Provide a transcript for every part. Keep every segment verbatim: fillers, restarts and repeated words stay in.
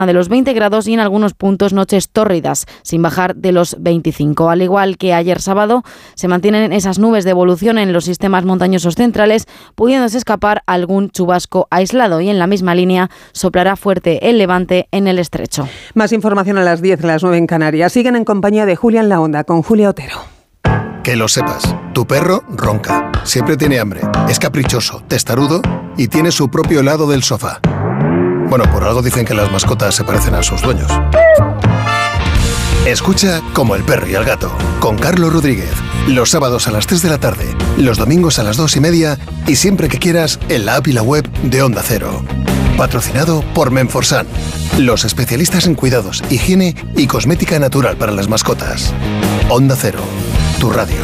de los veinte grados y en algunos puntos noches tórridas, sin bajar de los veinticinco. Al igual que ayer sábado, se mantienen esas nubes de evolución en los sistemas montañosos centrales, pudiéndose escapar algún chubasco aislado, y en la misma línea soplará fuerte el levante en el estrecho. Más información a las diez, a las nueve en Canarias. Siguen en compañía de Julia en la Onda, con Julia Otero. Que lo sepas, tu perro ronca, siempre tiene hambre, es caprichoso, testarudo y tiene su propio helado del sofá. Bueno, por algo dicen que las mascotas se parecen a sus dueños. Escucha Como el perro y el gato, con Carlos Rodríguez, los sábados a las tres de la tarde, los domingos a las dos y media y siempre que quieras en la app y la web de Onda Cero. Patrocinado por Menforsan, los especialistas en cuidados, higiene y cosmética natural para las mascotas. Onda Cero, tu radio.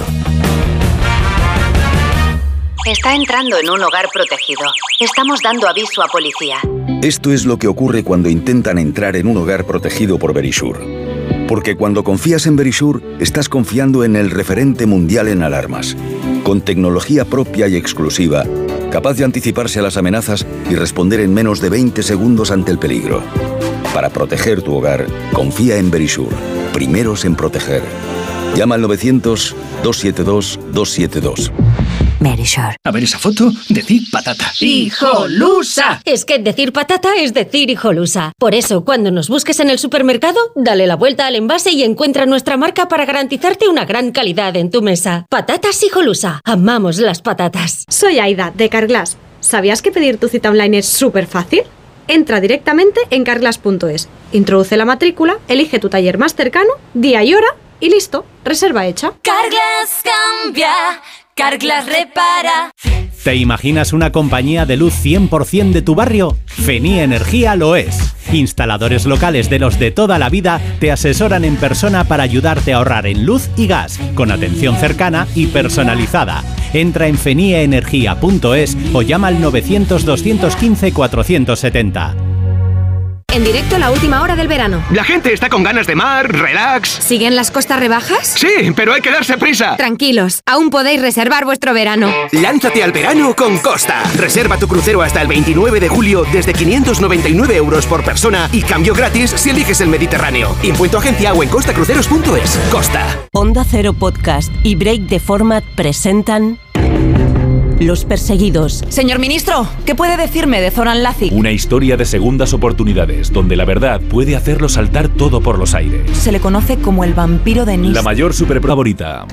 Está entrando en un hogar protegido. Estamos dando aviso a policía. Esto es lo que ocurre cuando intentan entrar en un hogar protegido por Verisure. Porque cuando confías en Verisure, estás confiando en el referente mundial en alarmas. Con tecnología propia y exclusiva, capaz de anticiparse a las amenazas y responder en menos de veinte segundos ante el peligro. Para proteger tu hogar, confía en Verisure. Primeros en proteger. Llama al novecientos, dos siete dos, dos siete dos. Verisure. A ver esa foto, decir patata. ¡Hijolusa! Es que decir patata es decir hijolusa. Por eso, cuando nos busques en el supermercado, dale la vuelta al envase y encuentra nuestra marca para garantizarte una gran calidad en tu mesa. Patatas Hijolusa. Amamos las patatas. Soy Aida, de Carglass. ¿Sabías que pedir tu cita online es súper fácil? Entra directamente en carglass punto es, introduce la matrícula, elige tu taller más cercano, día y hora y listo, reserva hecha. Carglass cambia, Carglass repara. ¿Te imaginas una compañía de luz cien por ciento de tu barrio? Fenía Energía lo es. Instaladores locales de los de toda la vida te asesoran en persona para ayudarte a ahorrar en luz y gas, con atención cercana y personalizada. Entra en fenia energía punto es o llama al novecientos, doscientos quince, cuatrocientos setenta. En directo la última hora del verano. La gente está con ganas de mar, relax. ¿Siguen las costas rebajas? Sí, pero hay que darse prisa. Tranquilos, aún podéis reservar vuestro verano. Lánzate al verano con Costa. Reserva tu crucero hasta el veintinueve de julio desde quinientos noventa y nueve euros por persona y cambio gratis si eliges el Mediterráneo. Impuesto agencia o en costa cruceros punto es. Costa. Onda Cero Podcast y Break the Format presentan Los Perseguidos. Señor ministro, ¿qué puede decirme de Zoran Lazic? Una historia de segundas oportunidades, donde la verdad puede hacerlo saltar todo por los aires. Se le conoce como el vampiro de Nice. La mayor superpro favorita.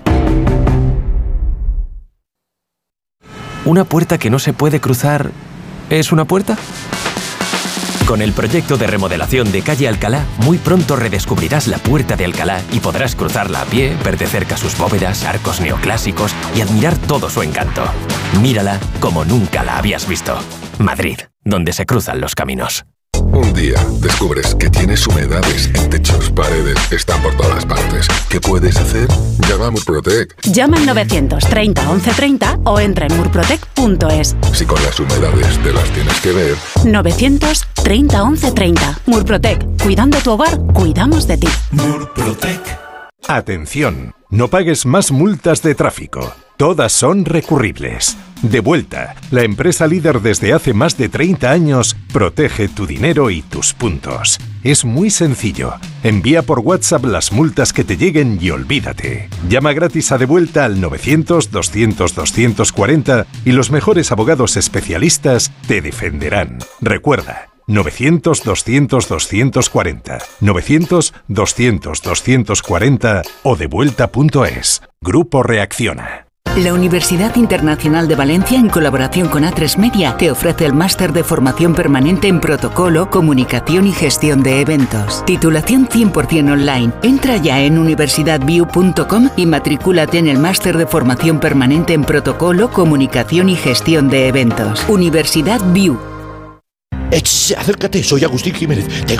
¿Una puerta que no se puede cruzar es una puerta? Con el proyecto de remodelación de Calle Alcalá, muy pronto redescubrirás la Puerta de Alcalá y podrás cruzarla a pie, ver de cerca sus bóvedas, arcos neoclásicos y admirar todo su encanto. Mírala como nunca la habías visto. Madrid, donde se cruzan los caminos. Un día descubres que tienes humedades en techos, paredes, están por todas partes. ¿Qué puedes hacer? Llama a Murprotec. Llama al novecientos treinta once treinta o entra en murprotec punto es. Si con las humedades te las tienes que ver. novecientos treinta once treinta. Murprotec. Cuidando tu hogar, cuidamos de ti. Murprotec. Atención, no pagues más multas de tráfico. Todas son recurribles. Devuelta, la empresa líder desde hace más de treinta años, protege tu dinero y tus puntos. Es muy sencillo. Envía por WhatsApp las multas que te lleguen y olvídate. Llama gratis a Devuelta al novecientos, doscientos, doscientos cuarenta y los mejores abogados especialistas te defenderán. Recuerda, novecientos, doscientos, doscientos cuarenta, novecientos, doscientos, doscientos cuarenta o devuelta punto es. Grupo Reacciona. La Universidad Internacional de Valencia, en colaboración con A tres Media, te ofrece el máster de formación permanente en protocolo, comunicación y gestión de eventos. Titulación cien por ciento online. Entra ya en universidad view punto com y matricúlate en el máster de formación permanente en protocolo, comunicación y gestión de eventos. Universidad View. Ech, acércate, soy Agustín Jiménez. Tengo